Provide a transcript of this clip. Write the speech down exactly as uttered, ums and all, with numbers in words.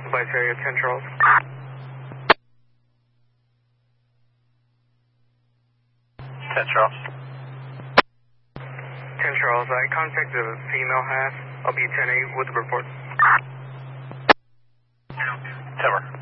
Vice area ten Charles. ten Charles. ten Charles, I contacted a female half. I'll be ten eight with the report. Timber.